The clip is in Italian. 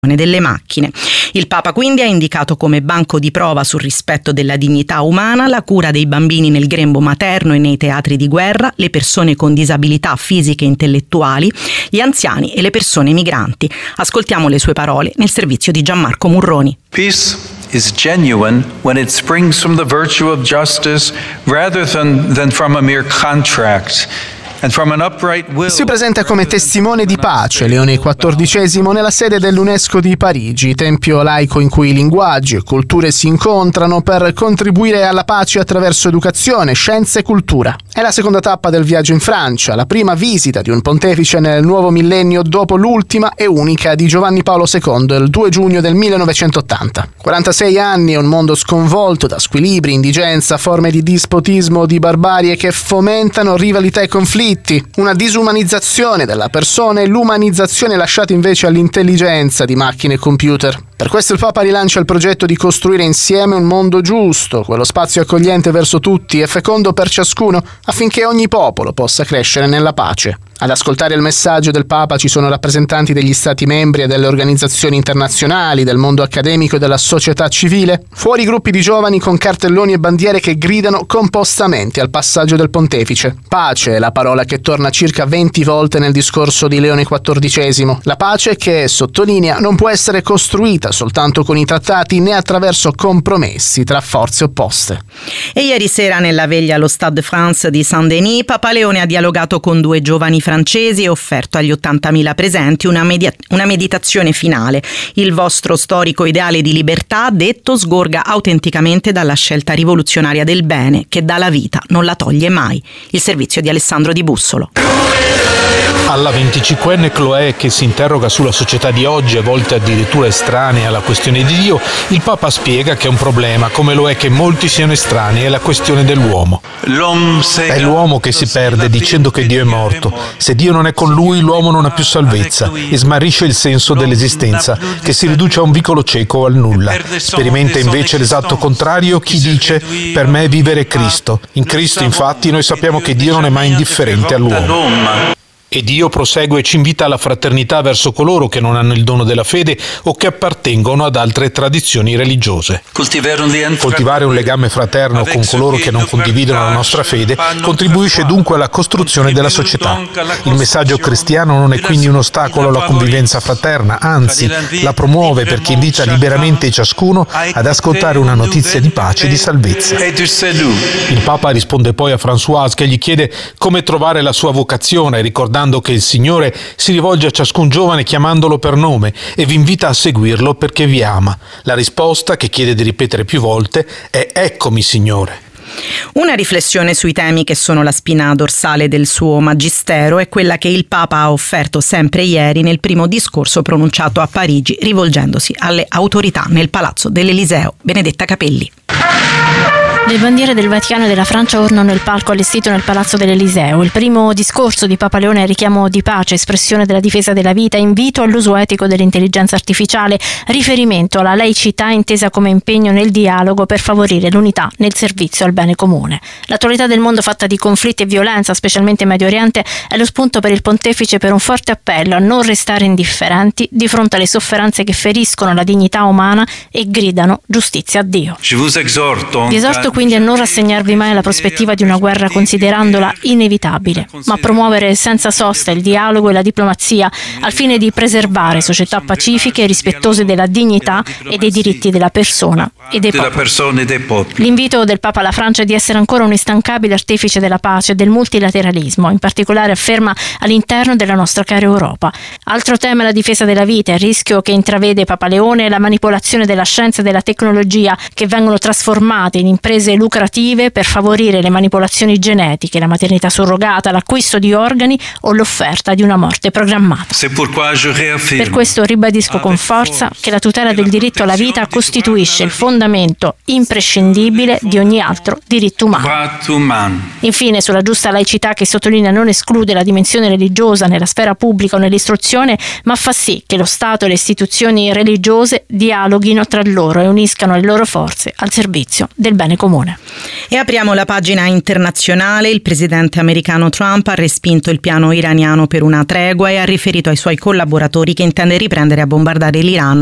delle macchine. Il Papa quindi ha indicato come banco di prova sul rispetto della dignità umana la cura dei bambini nel grembo materno e nei teatri di guerra, le persone con disabilità fisiche e intellettuali, gli anziani e le persone migranti. Ascoltiamo le sue parole nel servizio di Gianmarco Murroni. Peace is genuine when it springs from the virtue of justice rather than from a mere contract. Si presenta come testimone di pace Leone XIV nella sede dell'UNESCO di Parigi, tempio laico in cui linguaggi e culture si incontrano per contribuire alla pace attraverso educazione, scienza e cultura. È la seconda tappa del viaggio in Francia, la prima visita di un pontefice nel nuovo millennio dopo l'ultima e unica di Giovanni Paolo II il 2 giugno del 1980. 46 anni e un mondo sconvolto da squilibri, indigenza, forme di dispotismo, di barbarie che fomentano rivalità e conflitti, una disumanizzazione della persona e l'umanizzazione lasciata invece all'intelligenza di macchine e computer. Per questo il Papa rilancia il progetto di costruire insieme un mondo giusto, quello spazio accogliente verso tutti e fecondo per ciascuno, affinché ogni popolo possa crescere nella pace. Ad ascoltare il messaggio del Papa ci sono rappresentanti degli Stati membri e delle organizzazioni internazionali, del mondo accademico e della società civile, fuori gruppi di giovani con cartelloni e bandiere che gridano compostamente al passaggio del pontefice. Pace è la parola che torna circa 20 volte nel discorso di Leone XIV. La pace che, sottolinea, non può essere costruita soltanto con i trattati né attraverso compromessi tra forze opposte. E ieri sera nella veglia allo Stade France di Saint-Denis, Papa Leone ha dialogato con due giovani francesi e offerto agli 80.000 presenti una meditazione finale. Il vostro storico ideale di libertà, detto, sgorga autenticamente dalla scelta rivoluzionaria del bene che dà la vita, non la toglie mai. Il servizio di Alessandro Di Bussolo. Alla 25enne Chloé, che si interroga sulla società di oggi, a volte addirittura estranea alla questione di Dio, il Papa spiega che è un problema, come lo è che molti siano estranei alla questione dell'uomo. È l'uomo che si perde dicendo che Dio è morto. Se Dio non è con lui, l'uomo non ha più salvezza e smarrisce il senso dell'esistenza, che si riduce a un vicolo cieco o al nulla. Sperimenta invece l'esatto contrario chi dice: per me vivere è Cristo. In Cristo, infatti, noi sappiamo che Dio non è mai indifferente all'uomo. E Dio, prosegue, e ci invita alla fraternità verso coloro che non hanno il dono della fede o che appartengono ad altre tradizioni religiose. Coltivare un legame fraterno con coloro che non condividono la nostra fede contribuisce dunque alla costruzione della società. Il messaggio cristiano non è quindi un ostacolo alla convivenza fraterna, anzi la promuove perché invita liberamente ciascuno ad ascoltare una notizia di pace e di salvezza. Il Papa risponde poi a Françoise, che gli chiede come trovare la sua vocazione, ricordando che il Signore si rivolge a ciascun giovane chiamandolo per nome e vi invita a seguirlo perché vi ama. La risposta, che chiede di ripetere più volte, è: eccomi, Signore. Una riflessione sui temi che sono la spina dorsale del suo magistero è quella che il Papa ha offerto sempre ieri nel primo discorso pronunciato a Parigi, rivolgendosi alle autorità nel Palazzo dell'Eliseo. Benedetta Capelli. Le bandiere del Vaticano e della Francia ornano il palco allestito nel Palazzo dell'Eliseo. Il primo discorso di Papa Leone è richiamo di pace, espressione della difesa della vita, invito all'uso etico dell'intelligenza artificiale, riferimento alla laicità intesa come impegno nel dialogo per favorire l'unità nel servizio al bene comune. L'attualità del mondo, fatta di conflitti e violenza, specialmente in Medio Oriente, è lo spunto per il pontefice per un forte appello a non restare indifferenti di fronte alle sofferenze che feriscono la dignità umana e gridano giustizia a Dio. Vi esorto quindi a non rassegnarvi mai alla prospettiva di una guerra considerandola inevitabile, ma a promuovere senza sosta il dialogo e la diplomazia al fine di preservare società pacifiche e rispettose della dignità e dei diritti della persona e dei popoli. L'invito del Papa alla Francia è di essere ancora un instancabile artefice della pace e del multilateralismo, in particolare afferma all'interno della nostra cara Europa. Altro tema è la difesa della vita. Il rischio che intravede Papa Leone è la manipolazione della scienza e della tecnologia che vengono trasformate in imprese lucrative per favorire le manipolazioni genetiche, la maternità surrogata, l'acquisto di organi o l'offerta di una morte programmata. Per questo ribadisco con forza che la tutela del diritto alla vita costituisce il fondamento imprescindibile di ogni altro diritto umano. Infine, sulla giusta laicità, che sottolinea non esclude la dimensione religiosa nella sfera pubblica o nell'istruzione, ma fa sì che lo Stato e le istituzioni religiose dialoghino tra loro e uniscano le loro forze al servizio del bene comune. comune. E apriamo la pagina internazionale. Il presidente americano Trump ha respinto il piano iraniano per una tregua e ha riferito ai suoi collaboratori che intende riprendere a bombardare l'Iran